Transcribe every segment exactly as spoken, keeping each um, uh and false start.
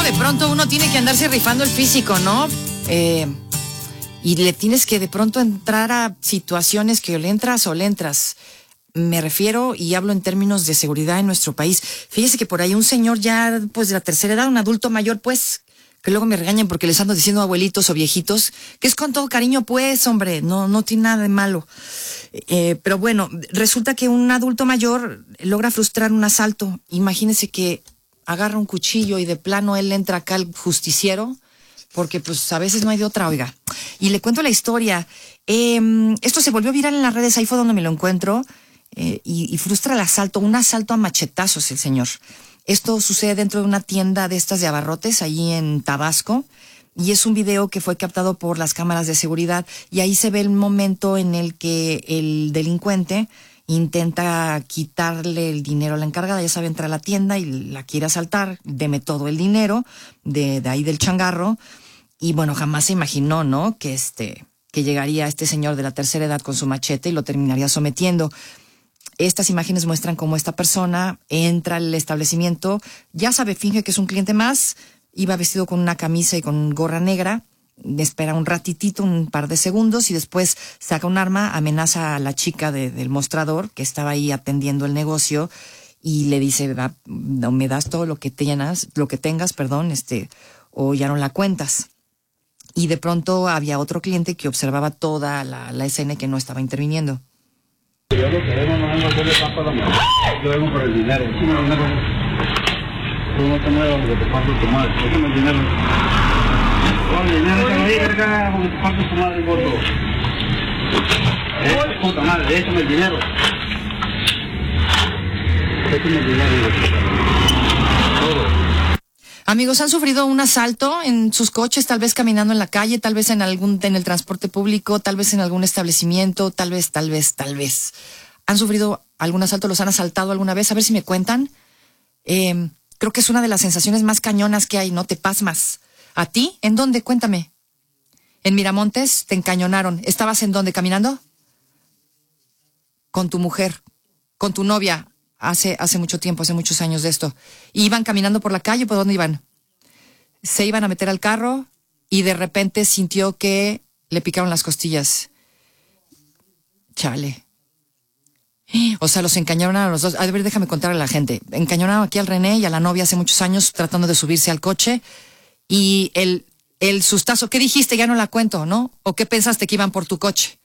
de pronto uno tiene que andarse rifando el físico, ¿no? Eh, y le tienes que de pronto entrar a situaciones que o le entras o le entras. Me refiero y hablo en términos de seguridad en nuestro país. Fíjese que por ahí un señor ya pues de la tercera edad, un adulto mayor, pues, que luego me regañan porque les ando diciendo abuelitos o viejitos, que es con todo cariño, pues, hombre, no, no tiene nada de malo. Eh, pero bueno, resulta que un adulto mayor logra frustrar un asalto. Imagínese que agarra un cuchillo y de plano él entra acá al justiciero, porque pues a veces no hay de otra, oiga. Y le cuento la historia. Eh, esto se volvió viral en las redes, ahí fue donde me lo encuentro. Eh, y, y frustra el asalto, un asalto a machetazos el señor. Esto sucede dentro de una tienda de estas de abarrotes, ahí en Tabasco, y es un video que fue captado por las cámaras de seguridad, y ahí se ve el momento en el que el delincuente intenta quitarle el dinero a la encargada. Ya sabe, entra a la tienda y la quiere asaltar, deme todo el dinero de, de ahí del changarro, y bueno, jamás se imaginó, ¿no?, que este, que llegaría este señor de la tercera edad con su machete y lo terminaría sometiendo. Estas imágenes muestran cómo esta persona entra al establecimiento, ya sabe, finge que es un cliente más, iba vestido con una camisa y con gorra negra, espera un ratitito, un par de segundos, y después saca un arma, amenaza a la chica de, del mostrador que estaba ahí atendiendo el negocio y le dice, va, no, me das todo lo que tengas, lo que tengas, perdón, este, o ya no la cuentas. Y de pronto había otro cliente que observaba toda la, la escena y que no estaba interviniendo. Yo lo que vengo no vengo a hacerle trampa a la mujer. Yo vengo por el dinero. Sí, el dinero. Tú no te muevas porque te parto tu madre. Déjame el dinero. Oh, el dinero está ahí, carga, porque te parto tu madre, gordo. Eh, puta madre, déjame el dinero. Déjame el dinero. Todo. Amigos, ¿han sufrido un asalto en sus coches, tal vez caminando en la calle, tal vez en algún en el transporte público, tal vez en algún establecimiento, tal vez, tal vez, tal vez? ¿Han sufrido algún asalto? ¿Los han asaltado alguna vez? A ver si me cuentan. Eh, creo que es una de las sensaciones más cañonas que hay, ¿no? Te pasmas. ¿A ti? ¿En dónde? Cuéntame. ¿En Miramontes? ¿Te encañonaron? ¿Estabas en dónde? ¿Caminando? Con tu mujer, con tu novia. Hace, hace mucho tiempo, hace muchos años de esto. ¿Iban caminando por la calle? ¿Por dónde iban? Se iban a meter al carro y de repente sintió que le picaron las costillas. Chale. O sea, los encañaron a los dos. A ver, déjame contarle a la gente. Encañonaron aquí al René y a la novia hace muchos años tratando de subirse al coche. Y el, el sustazo, ¿qué dijiste? Ya no la cuento, ¿no? ¿O qué pensaste que iban por tu coche?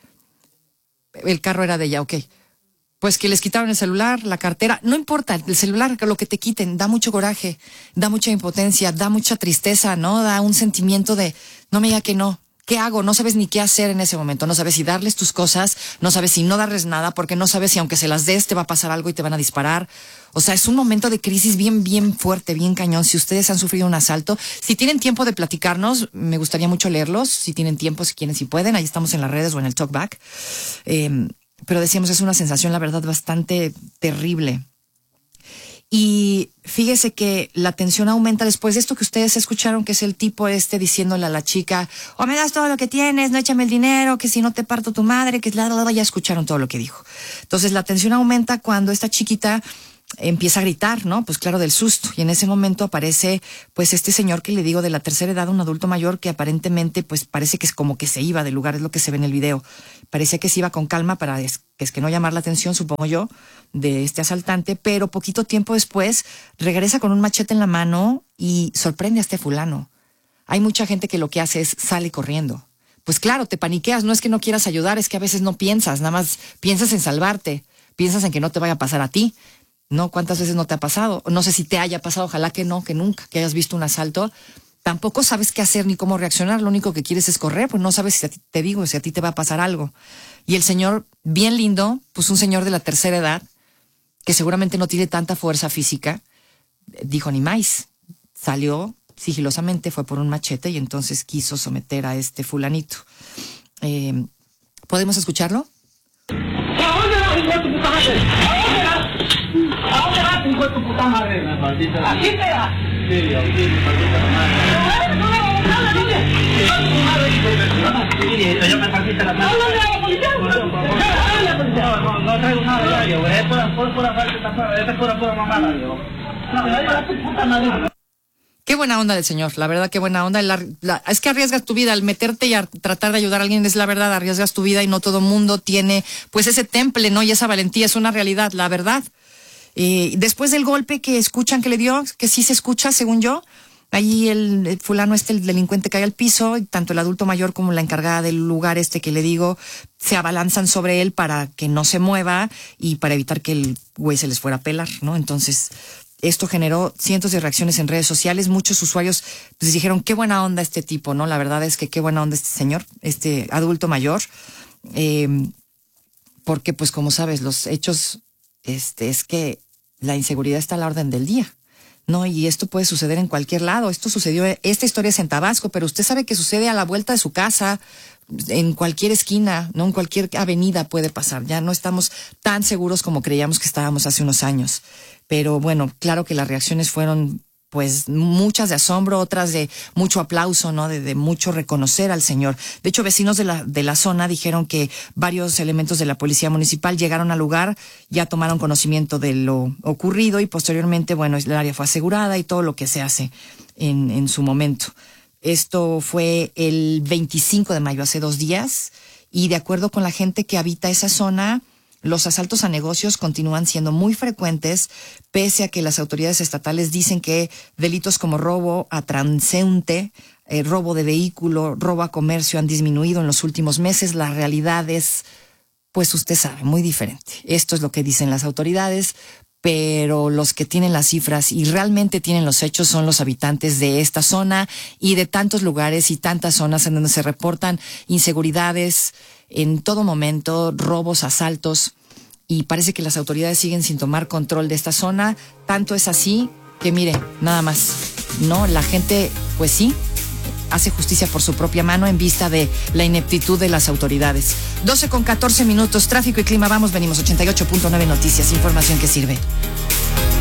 El carro era de ella, ok. Pues que les quitaron el celular, la cartera, no importa, el celular, lo que te quiten, da mucho coraje, da mucha impotencia, da mucha tristeza, ¿no? Da un sentimiento de, no me diga que no, ¿qué hago? No sabes ni qué hacer en ese momento, no sabes si darles tus cosas, no sabes si no darles nada, porque no sabes si aunque se las des te va a pasar algo y te van a disparar. O sea, es un momento de crisis bien, bien fuerte, bien cañón. Si ustedes han sufrido un asalto, si tienen tiempo de platicarnos, me gustaría mucho leerlos, si tienen tiempo, si quieren, si pueden, ahí estamos en las redes o en el Talkback. Eh, Pero decíamos, es una sensación, la verdad, bastante terrible. Y fíjese que la tensión aumenta después de esto que ustedes escucharon, que es el tipo este diciéndole a la chica, o me das todo lo que tienes, no échame el dinero, que si no te parto tu madre, que la, la, la, ya escucharon todo lo que dijo. Entonces la tensión aumenta cuando esta chiquita empieza a gritar, ¿no? Pues claro, del susto. Y en ese momento aparece, pues, este señor que le digo de la tercera edad, un adulto mayor que aparentemente, pues, parece que es como que se iba del lugar, es lo que se ve en el video. Parecía que se iba con calma para, es, es que no llamar la atención, supongo yo, de este asaltante, pero poquito tiempo después regresa con un machete en la mano y sorprende a este fulano. Hay mucha gente que lo que hace es sale corriendo. Pues claro, te paniqueas, no es que no quieras ayudar, es que a veces no piensas, nada más piensas en salvarte, piensas en que no te vaya a pasar a ti. ¿No? ¿Cuántas veces no te ha pasado? No sé si te haya pasado, ojalá que no, que nunca, que hayas visto un asalto. Tampoco sabes qué hacer ni cómo reaccionar, lo único que quieres es correr, pues no sabes si a ti, te digo, si a ti te va a pasar algo. Y el señor, bien lindo, pues un señor de la tercera edad, que seguramente no tiene tanta fuerza física, dijo ni más. Salió sigilosamente, fue por un machete y entonces quiso someter a este fulanito. Eh, ¿Podemos escucharlo? ¿A dónde vas, hijo de tu puta madre? Me partiste la madre. ¿Aquí te vas? Sí, aquí me partiste la madre. No, no, no, no, no, no, yo me partiste la madre. No, no, no, policía. No, no, no traigo nada, yo. Es pura, pura, pura parte, es pura, pura mamada, yo. No, me voy a tu puta madre. Qué buena onda del señor, la verdad, qué buena onda. La, la, es que arriesgas tu vida al meterte y a tratar de ayudar a alguien, es la verdad, arriesgas tu vida y no todo mundo tiene pues ese temple, ¿no? Y esa valentía es una realidad, la verdad. Eh, después del golpe que escuchan que le dio, que sí se escucha, según yo, ahí el, el fulano este, el delincuente, cae al piso, y tanto el adulto mayor como la encargada del lugar este que le digo, se abalanzan sobre él para que no se mueva y para evitar que el güey se les fuera a pelar, ¿no? Entonces, esto generó cientos de reacciones en redes sociales. Muchos usuarios pues dijeron, qué buena onda este tipo, ¿no? La verdad es que qué buena onda este señor, este adulto mayor. Eh, porque, pues, como sabes, los hechos, este, es que la inseguridad está a la orden del día, ¿no? Y esto puede suceder en cualquier lado. Esto sucedió, esta historia es en Tabasco, pero usted sabe que sucede a la vuelta de su casa, en cualquier esquina, ¿no? En cualquier avenida puede pasar. Ya no estamos tan seguros como creíamos que estábamos hace unos años. Pero bueno, claro que las reacciones fueron pues muchas de asombro, otras de mucho aplauso, ¿no? De, de mucho reconocer al señor. De hecho, vecinos de la, de la zona dijeron que varios elementos de la policía municipal llegaron al lugar, ya tomaron conocimiento de lo ocurrido y posteriormente, bueno, el área fue asegurada y todo lo que se hace en, en su momento. Esto fue el veinticinco de mayo, hace dos días, y de acuerdo con la gente que habita esa zona, los asaltos a negocios continúan siendo muy frecuentes, pese a que las autoridades estatales dicen que delitos como robo a transeúnte, eh, robo de vehículo, robo a comercio han disminuido en los últimos meses. La realidad es, pues usted sabe, muy diferente. Esto es lo que dicen las autoridades, pero los que tienen las cifras y realmente tienen los hechos son los habitantes de esta zona y de tantos lugares y tantas zonas en donde se reportan inseguridades en todo momento, robos, asaltos, y parece que las autoridades siguen sin tomar control de esta zona. Tanto es así que, mire, nada más, no, la gente, pues sí, hace justicia por su propia mano en vista de la ineptitud de las autoridades. doce con catorce minutos, tráfico y clima, vamos, venimos, ochenta y ocho punto nueve Noticias, información que sirve.